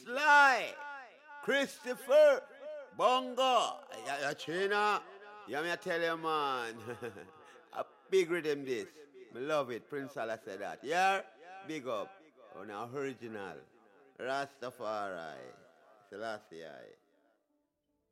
Sly, Christopher, Bongo, China. Yeah, me I tell you, man. A big rhythm this. Me love it. Prince Allah said that. Yeah, big up. On original. Rastafari. Selassie.